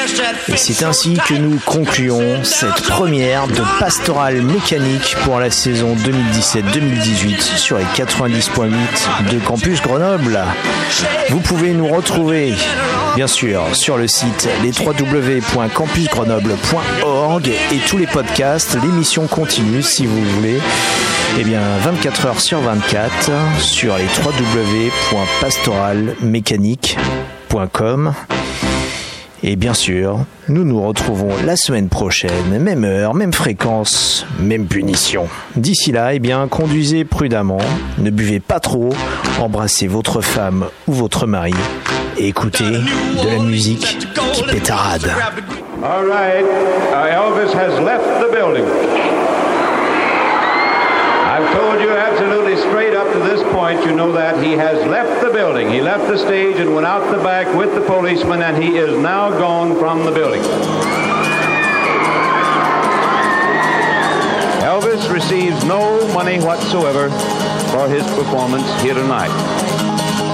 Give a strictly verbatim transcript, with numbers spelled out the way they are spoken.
Et c'est ainsi que nous concluons cette première de Pastoral Mécanique pour la saison deux mille dix-sept deux mille dix-huit sur les quatre-vingt-dix virgule huit de Campus Grenoble. Vous pouvez nous retrouver bien sûr sur le site les w w w point campus grenoble point org et tous les podcasts, l'émission continue si vous voulez. Eh bien, vingt-quatre heures sur vingt-quatre sur les w w w point pastoral mécanique point com. Et bien sûr, nous nous retrouvons la semaine prochaine, même heure, même fréquence, même punition. D'ici là, eh bien, conduisez prudemment, ne buvez pas trop, embrassez votre femme ou votre mari et écoutez de la musique qui pétarade. All right, uh, Elvis has left the building. I've told you absolutely straight up to this point, you know that he has left the building. He left the stage and went out the back with the policeman, and he is now gone from the building. Elvis receives no money whatsoever for his performance here tonight.